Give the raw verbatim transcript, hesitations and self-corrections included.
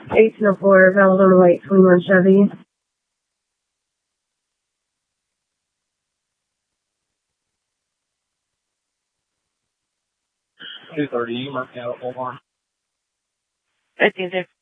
eighteen oh four, Valdosta White, twenty-one Chevy. two thirty, you marked out full bar. fifteen six.